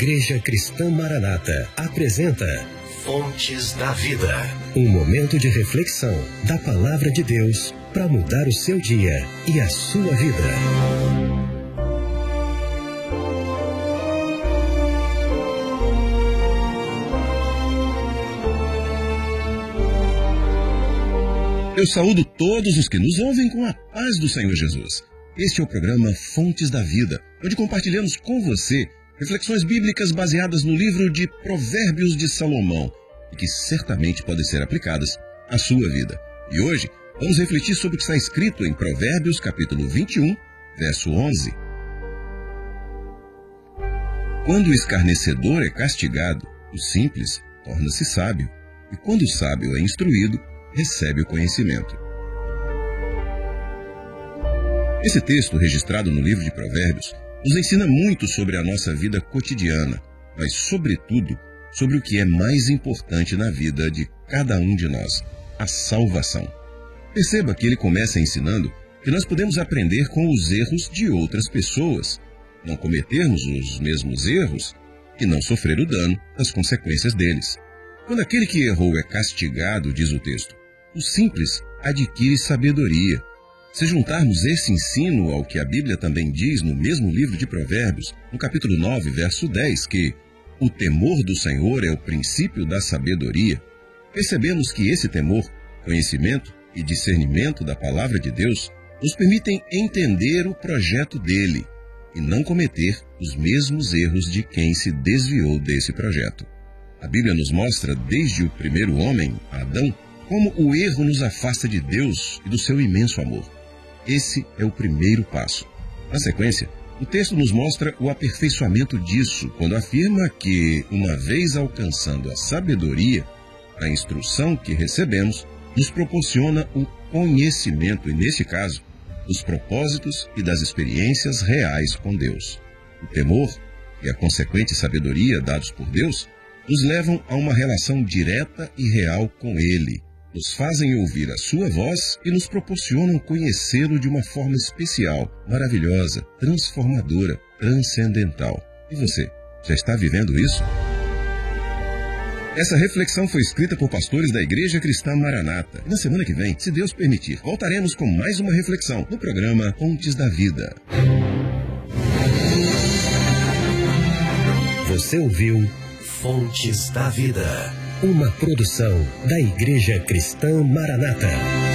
Igreja Cristã Maranata apresenta Fontes da Vida. Um momento de reflexão da Palavra de Deus para mudar o seu dia e a sua vida. Eu saúdo todos os que nos ouvem com a paz do Senhor Jesus. Este é o programa Fontes da Vida, onde compartilhamos com você reflexões bíblicas baseadas no livro de Provérbios de Salomão e que certamente podem ser aplicadas à sua vida. E hoje vamos refletir sobre o que está escrito em Provérbios capítulo 21, verso 11. Quando o escarnecedor é castigado, o simples torna-se sábio, e quando o sábio é instruído, recebe o conhecimento. Esse texto, registrado no livro de Provérbios, nos ensina muito sobre a nossa vida cotidiana, mas, sobretudo, sobre o que é mais importante na vida de cada um de nós, a salvação. Perceba que ele começa ensinando que nós podemos aprender com os erros de outras pessoas, não cometermos os mesmos erros e não sofrer o dano das consequências deles. Quando aquele que errou é castigado, diz o texto, o simples adquire sabedoria. Se juntarmos esse ensino ao que a Bíblia também diz no mesmo livro de Provérbios, no capítulo 9, verso 10, que o temor do Senhor é o princípio da sabedoria, percebemos que esse temor, conhecimento e discernimento da palavra de Deus nos permitem entender o projeto dele e não cometer os mesmos erros de quem se desviou desse projeto. A Bíblia nos mostra, desde o primeiro homem, Adão, como o erro nos afasta de Deus e do seu imenso amor. Esse é o primeiro passo. Na sequência, o texto nos mostra o aperfeiçoamento disso, quando afirma que, uma vez alcançando a sabedoria, a instrução que recebemos nos proporciona o conhecimento, e neste caso, dos propósitos e das experiências reais com Deus. O temor e a consequente sabedoria dados por Deus nos levam a uma relação direta e real com Ele, nos fazem ouvir a sua voz e nos proporcionam conhecê-lo de uma forma especial, maravilhosa, transformadora, transcendental. E você, já está vivendo isso? Essa reflexão foi escrita por pastores da Igreja Cristã Maranata. E na semana que vem, se Deus permitir, voltaremos com mais uma reflexão no programa Fontes da Vida. Você ouviu Fontes da Vida, uma produção da Igreja Cristã Maranata.